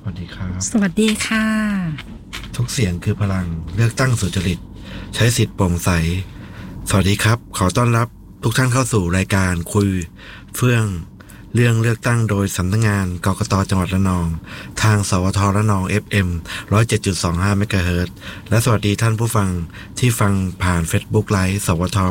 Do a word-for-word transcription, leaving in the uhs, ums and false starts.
วัสดีครับสวัสดีค่ะทุกเสียงคือพลังเลือกตั้งสุจริตใช้สิทธิ์โปร่งใสสวัสดีครับขอต้อนรับทุกท่านเข้าสู่รายการคุยเฟื่องเรื่องเลือกตั้งโดยสำนักงานกกตจังหวัดระนองทางสวทระนอง เอฟ เอ็ม หนึ่งร้อยเจ็ดจุดสองห้า เมกะเฮิรตซ์และสวัสดีท่านผู้ฟังที่ฟังผ่าน Facebook Live สวท